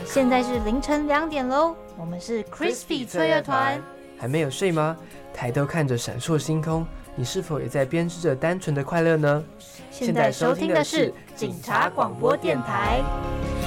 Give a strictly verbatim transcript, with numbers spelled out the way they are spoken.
现在是凌晨两点喽，我们是 Crispy 翠乐团。 还没有睡吗？抬头看着闪烁星空，你是否也在编织着单纯的快乐呢？ 现在收听的是警察广播电台。